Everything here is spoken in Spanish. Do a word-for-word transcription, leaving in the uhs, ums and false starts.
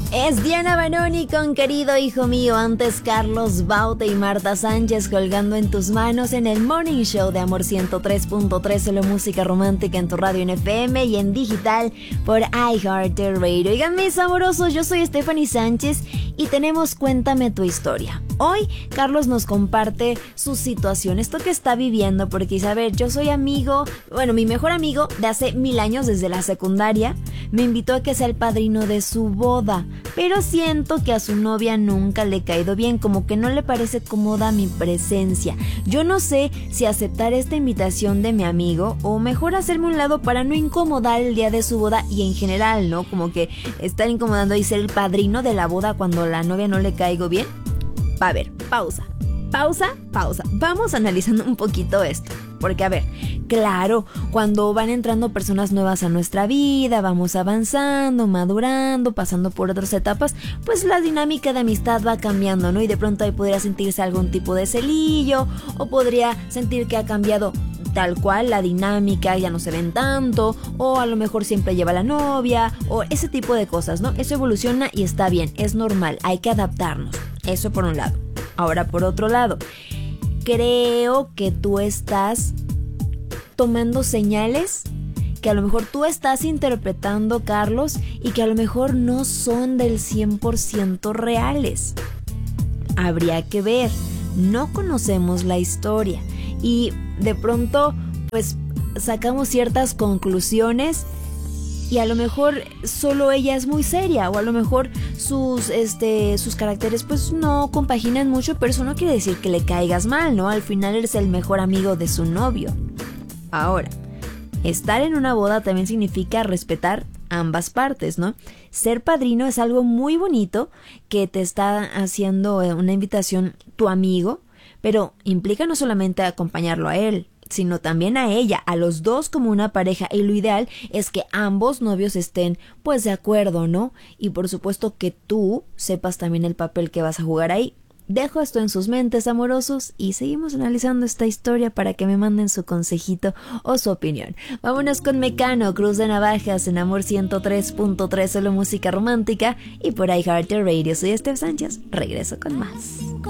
Es Diana Banoni con Querido Hijo Mío, antes Carlos Baute y Marta Sánchez colgando en tus manos en el Morning Show de Amor ciento tres punto tres, solo música romántica en tu radio en F M y en digital por iHeartRadio. Oigan, mis amorosos, yo soy Stephanie Sánchez y tenemos Cuéntame tu historia. Hoy Carlos nos comparte su situación, esto que está viviendo, porque dice, a ver, yo soy amigo, bueno, mi mejor amigo de hace mil años, desde la secundaria, me invitó a que sea el padrino de su boda, pero siento que a su novia nunca le he caído bien, como que no le parece cómoda mi presencia. Yo no sé si aceptar esta invitación de mi amigo o mejor hacerme un lado para no incomodar el día de su boda y en general, ¿no? Como que estar incomodando y ser el padrino de la boda cuando la novia no le caigo bien. Va a ver, pausa, pausa, pausa. Vamos analizando un poquito esto. Porque, a ver, claro, cuando van entrando personas nuevas a nuestra vida, vamos avanzando, madurando, pasando por otras etapas, pues la dinámica de amistad va cambiando, ¿no? Y de pronto ahí podría sentirse algún tipo de celillo, o podría sentir que ha cambiado tal cual la dinámica, ya no se ven tanto, o a lo mejor siempre lleva la novia, o ese tipo de cosas, ¿no? Eso evoluciona y está bien, es normal, hay que adaptarnos. Eso por un lado. Ahora, por otro lado, creo que tú estás tomando señales que a lo mejor tú estás interpretando, Carlos, y que a lo mejor no son del cien por ciento reales. Habría que ver, no conocemos la historia y de pronto pues sacamos ciertas conclusiones y a lo mejor solo ella es muy seria, o a lo mejor sus, este, sus caracteres pues no compaginan mucho, pero eso no quiere decir que le caigas mal, ¿no? Al final eres el mejor amigo de su novio. Ahora, estar en una boda también significa respetar ambas partes, ¿no? Ser padrino es algo muy bonito que te está haciendo una invitación tu amigo, pero implica no solamente acompañarlo a él, sino también a ella, a los dos como una pareja, y lo ideal es que ambos novios estén pues de acuerdo, ¿no? Y por supuesto que tú sepas también el papel que vas a jugar ahí. Dejo esto en sus mentes, amorosos, y seguimos analizando esta historia para que me manden su consejito o su opinión. Vámonos con Mecano, Cruz de Navajas en Amor ciento tres punto tres, solo música romántica, y por iHeartRadio. Soy Steph Sánchez, regreso con más.